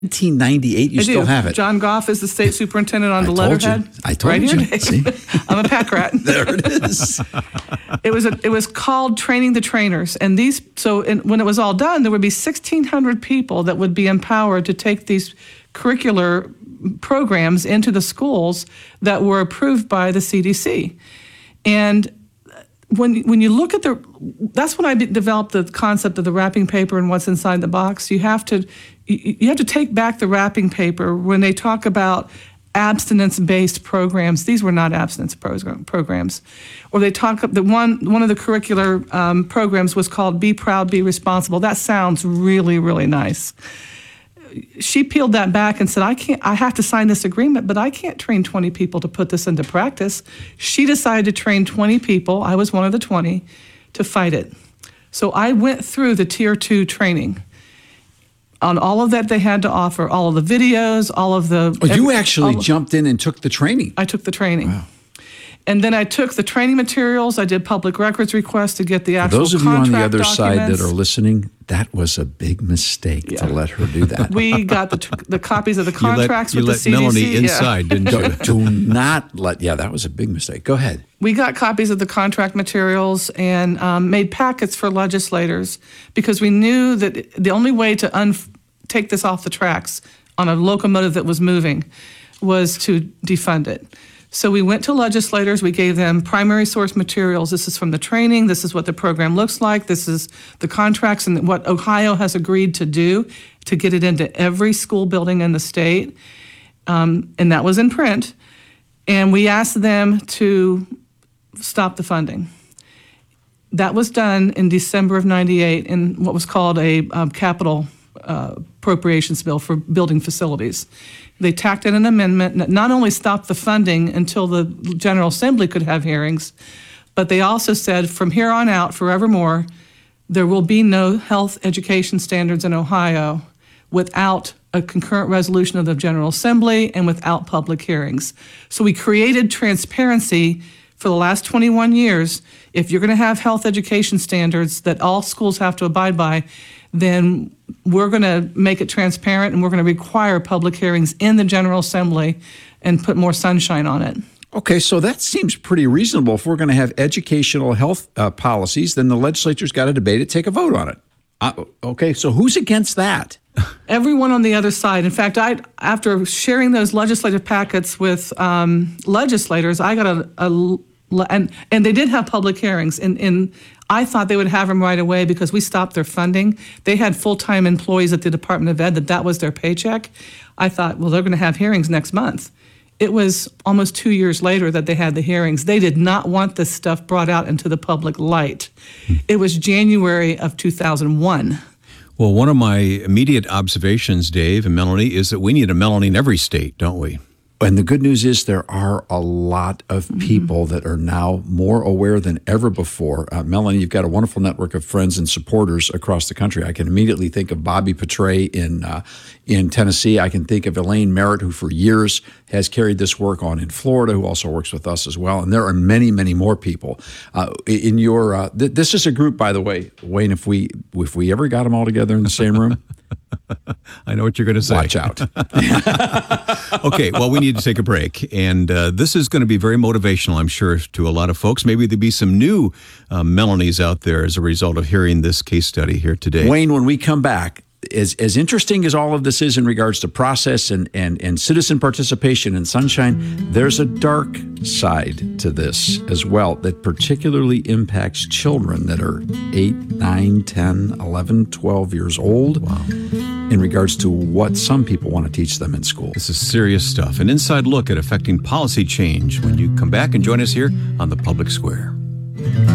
1998, you still have it. John Goff is the state superintendent on the letterhead. I told right you. Here, See? I'm a pack rat. There it is. It was called Training the Trainers, and when it was all done, there would be 1,600 people that would be empowered to take these curricular programs into the schools that were approved by the CDC. And when you look at that's when I developed the concept of the wrapping paper and what's inside the box. You have to take back the wrapping paper when they talk about abstinence-based programs. These were not abstinence programs. Or they talk, one of the curricular programs was called Be Proud, Be Responsible. That sounds really, really nice. She peeled that back and said, I have to sign this agreement, but I can't train 20 people to put this into practice. She decided to train 20 people, I was one of the 20, to fight it. So I went through the Tier 2 training on all of that they had to offer, all of the videos, all of the... Oh, you actually jumped in and took the training. I took the training. Wow. And then I took the training materials. I did public records requests to get the actual those of you on the other documents. side that are listening, that was a big mistake to let her do that. We got the copies of the contracts with the CDC. You let Melanie inside, didn't you? Do not let... Yeah, that was a big mistake. Go ahead. We got copies of the contract materials and made packets for legislators because we knew that the only way to take this off the tracks on a locomotive that was moving was to defund it. So we went to legislators, we gave them primary source materials. This is from the training, this is what the program looks like, this is the contracts and what Ohio has agreed to do to get it into every school building in the state. And that was in print. And we asked them to stop the funding. That was done in December of '98 in what was called a capital appropriations bill for building facilities. They tacked in an amendment that not only stopped the funding until the General Assembly could have hearings, but they also said from here on out, forevermore, there will be no health education standards in Ohio without a concurrent resolution of the General Assembly and without public hearings. So we created transparency for the last 21 years. If you're going to have health education standards that all schools have to abide by, then we're going to make it transparent and we're going to require public hearings in the General Assembly and put more sunshine on it. Okay, so that seems pretty reasonable. If we're going to have educational health policies, then the legislature's got to debate it, take a vote on it. Okay, so who's against that? Everyone on the other side. In fact, after sharing those legislative packets with legislators, I got and they did have public hearings, and I thought they would have them right away because we stopped their funding. They had full-time employees at the Department of Ed that was their paycheck. I thought, well, they're going to have hearings next month. It was almost 2 years later that they had the hearings. They did not want this stuff brought out into the public light. It was January of 2001. Well, one of my immediate observations, Dave and Melanie, is that we need a Melanie in every state, don't we? And the good news is there are a lot of people that are now more aware than ever before. Melanie, you've got a wonderful network of friends and supporters across the country. I can immediately think of Bobby Petray in Tennessee. I can think of Elaine Merritt, who for years has carried this work on in Florida, who also works with us as well. And there are many, many more people. In your this is a group, by the way, Wayne, if we ever got them all together in the same room, I know what you're going to say. Watch out. Okay, well, we need to take a break. And this is going to be very motivational, I'm sure, to a lot of folks. Maybe there'll be some new Melanies out there as a result of hearing this case study here today. Wayne, when we come back, as interesting as all of this is in regards to process and citizen participation and sunshine, there's a dark side to this as well that particularly impacts children that are 8, 9, 10, 11, 12 years old. Wow. In regards to what some people want to teach them in school. This is serious stuff. An inside look at affecting policy change when you come back and join us here on The Public Square.